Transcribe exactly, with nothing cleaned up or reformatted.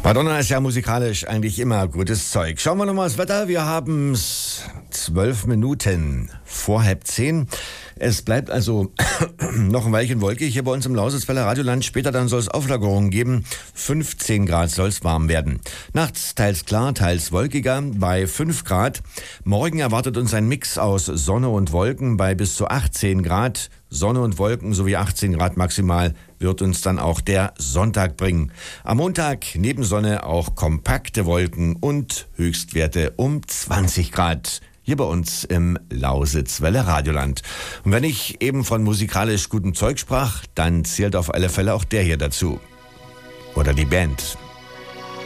Madonna ist ja musikalisch eigentlich immer gutes Zeug. Schauen wir nochmal das Wetter. Wir haben es zwölf Minuten vor halb zehn. Es bleibt also noch ein Weilchen wolkig hier bei uns im Lausitzfelder Radioland. Später dann soll es Auflockerungen geben. fünfzehn Grad soll es warm werden. Nachts teils klar, teils wolkiger bei fünf Grad. Morgen erwartet uns ein Mix aus Sonne und Wolken bei bis zu achtzehn Grad. Sonne und Wolken sowie achtzehn Grad maximal wird uns dann auch der Sonntag bringen. Am Montag neben Sonne auch kompakte Wolken und Höchstwerte um zwanzig Grad. Hier bei uns im Lausitzwelle Radioland. Und wenn ich eben von musikalisch gutem Zeug sprach, dann zählt auf alle Fälle auch der hier dazu. Oder die Band.